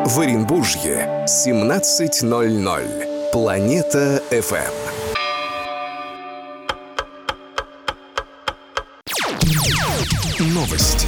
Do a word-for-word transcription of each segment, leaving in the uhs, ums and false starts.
В Оренбуржье семнадцать ноль ноль. Планета эф эм. Новости.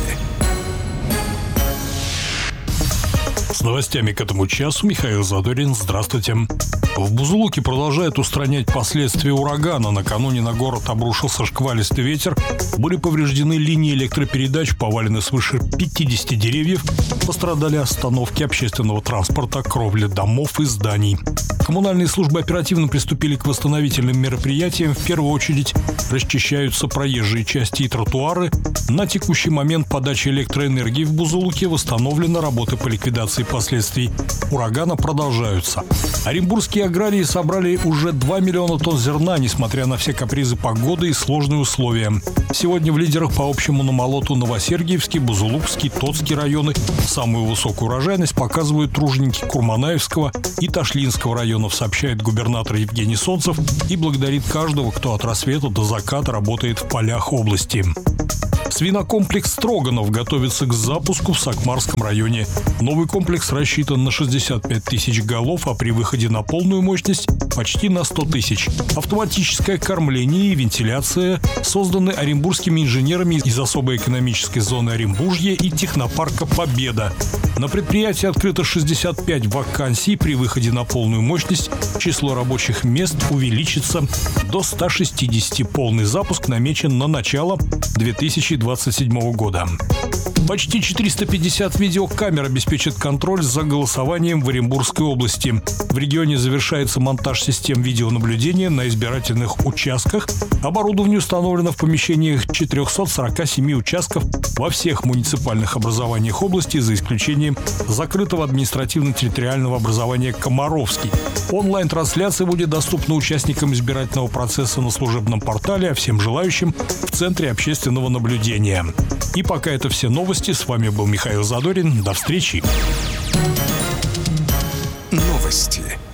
С новостями к этому часу Михаил Задорин. Здравствуйте. В Бузулуке продолжают устранять последствия урагана. Накануне на город обрушился шквалистый ветер. Были повреждены линии электропередач, повалены свыше пятидесяти деревьев. Пострадали остановки общественного транспорта, кровли домов и зданий. Коммунальные службы оперативно приступили к восстановительным мероприятиям. В первую очередь расчищаются проезжие части и тротуары. На текущий момент подачи электроэнергии в Бузулуке восстановлена. Работы по ликвидации последствий урагана продолжаются. Оренбургские аграрии собрали уже два миллиона тонн зерна, несмотря на все капризы погоды и сложные условия. Сегодня в лидерах по общему намолоту Новосергиевский, Бузулукский, Тотский районы. Самую высокую урожайность показывают труженики Курманаевского и Ташлинского районов, сообщает губернатор Евгений Солнцев и благодарит каждого, кто от рассвета до заката работает в полях области. Свинокомплекс Строганов готовится к запуску в Сакмарском районе. Новый комплекс рассчитан на шестьдесят пять тысяч голов, а при выходе на полную мощность почти на сто тысяч. Автоматическое кормление и вентиляция созданы оренбургскими инженерами из особой экономической зоны Оренбуржья и технопарка «Победа». На предприятии открыто шестьдесят пять вакансий. При выходе на полную мощность число рабочих мест увеличится до ста шестидесяти. Полный запуск намечен на начало две тысячи двадцать седьмого года. Почти четыреста пятьдесят видеокамер обеспечат контроль за голосованием в Оренбургской области. В регионе завершается монтаж систем видеонаблюдения на избирательных участках. Оборудование установлено в помещениях четырехсот сорока семи участков во всех муниципальных образованиях области, за исключением закрытого административно-территориального образования Комаровский. Онлайн-трансляция будет доступна участникам избирательного процесса на служебном портале, а всем желающим в Центре общественного наблюдения. И пока это все новости. С вами был Михаил Задорин. До встречи. Новости.